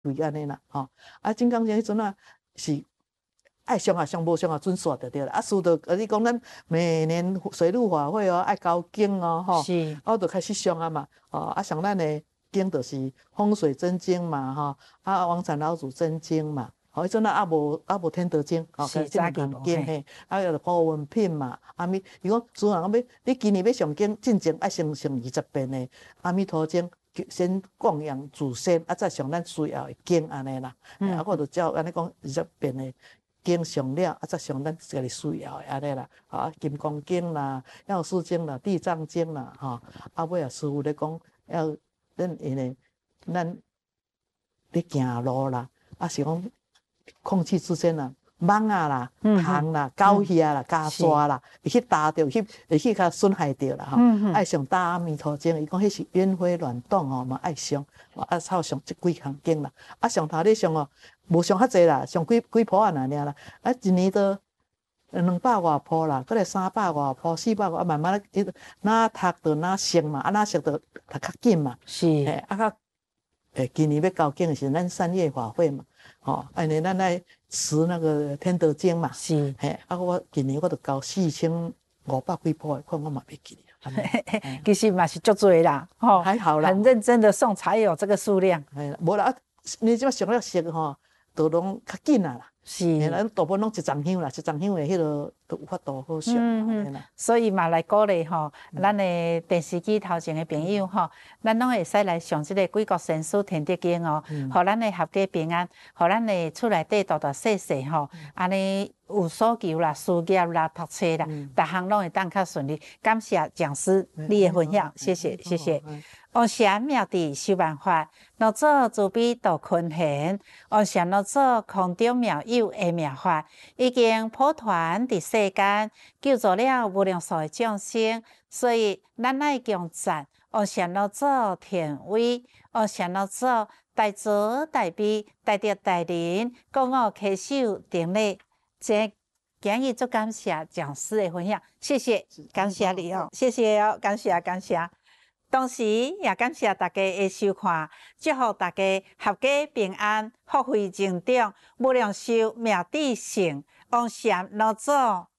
位安尼啦，吼。啊，金刚经迄阵啊是爱上啊上无上啊准煞就对啦。啊，师就你讲咱每年水陆法会哦，爱交经哦，吼。 是。 啊，我就开始上啊嘛，哦，啊上咱的经就是风水真经嘛，吼，啊王禅老祖真经嘛。吼，迄阵啊无天德经，吼， 是即两项经嘿，啊有古文品嘛，阿弥，伊讲主人讲要你今年要上经，进前爱先上20遍的阿弥陀经，先供养祖先，啊再上咱需要的经安尼啦。啊，我就照安尼讲20遍的经上了，啊再上咱家己需要的安尼啦。啊，金刚经啦、药师经啦、地藏经啦，吼，啊尾啊师傅咧讲要咱因为咱咧行路啦，啊是讲。空气之间啊，蚊啊啦、虫啦、狗血啦、家沙啦，会去打着，会去甲损害着啦吼。爱上大阿弥陀经，伊讲迄是冤灰乱动吼，嘛爱上，啊操上这几项经啦。啊上头咧上哦，无上较济啦，上几铺啊那尔啦。啊一年都200外铺啦，搁来300外铺、400外，啊慢慢咧，哪读着哪熟嘛，啊哪熟着读较紧嘛。 是。 啊较今年要交经是咱3月法会嘛。哦，安尼咱来持那个天德经嘛， 是， 嘿，啊，我今年我就交4500几铺的，看我嘛袂记了。 其实嘛是足多啦，吼， 还好啦， 很认真的送才有这个数量。 哎，无啦，你即摆上了熟吼，都拢较紧啊啦。 是， 咱大部分拢一丛香啦，一丛香的迄个都有法度好上。 所以嘛来鼓励吼，咱的电视机头前的朋友吼，咱拢会使来上这个贵国神书天德经哦，互咱的合家平安，互咱的厝内底大大细细吼，安尼有所求啦，事业啦，读册啦，逐项拢会当较顺利。感谢讲师你的分享，谢谢谢谢。王禅妙智修万法，老祖慈悲度群贤。王禅老祖空中妙有的妙法，已经普传伫世间，救助了无量数的众生。所以咱爱强赞王禅老祖天威，王禅老祖大慈大悲、大德大仁，国我稽首顶礼。这今日足感谢讲师的分享，谢谢，感谢你哦，谢谢哦，感谢感谢。同时也感谢大家的收看，祝福大家合家平安，福慧成长，无量寿命智成，王禅老祖